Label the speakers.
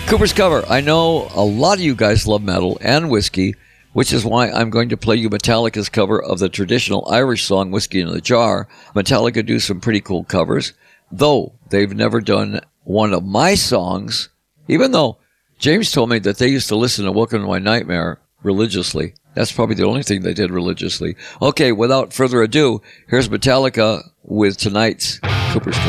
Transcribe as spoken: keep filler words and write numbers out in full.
Speaker 1: Cooper's Cover. I know a lot of you guys love metal and whiskey, which is why I'm going to play you Metallica's cover of the traditional Irish song Whiskey in the Jar. Metallica do some pretty cool covers, though they've never done one of my songs, even though James told me that they used to listen to Welcome to My Nightmare religiously. That's probably the only thing they did religiously. Okay, without further ado, here's Metallica with tonight's Cooper's Cover.